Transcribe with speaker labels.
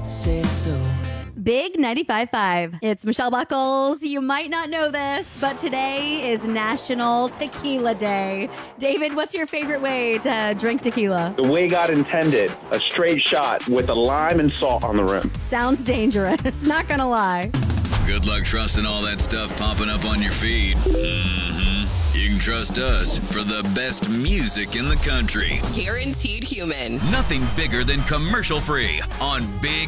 Speaker 1: say so.
Speaker 2: Big 95.5. It's Michelle Buckles. You might not know this, but today is National Tequila Day. David, what's your favorite way to drink tequila?
Speaker 3: The way God intended, a straight shot with a lime and salt on the rim.
Speaker 2: Sounds dangerous, not gonna lie.
Speaker 4: Good luck trusting all that stuff popping up on your feed. You can trust us for the best music in the country.
Speaker 5: Guaranteed human.
Speaker 4: Nothing bigger than commercial free on Big